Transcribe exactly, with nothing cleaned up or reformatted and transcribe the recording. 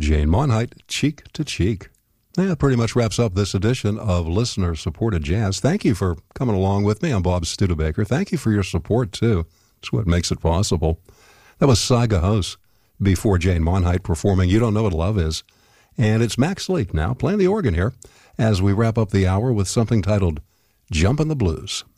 Jane Monheit, Cheek to Cheek. That pretty much wraps up this edition of Listener-Supported Jazz. Thank you for coming along with me. I'm Bob Studebaker. Thank you for your support, too. It's what makes it possible. That was Cy Gahos before Jane Monheit performing You Don't Know What Love Is. And it's Max Sleek now playing the organ here as we wrap up the hour with something titled Jumpin' the Blues.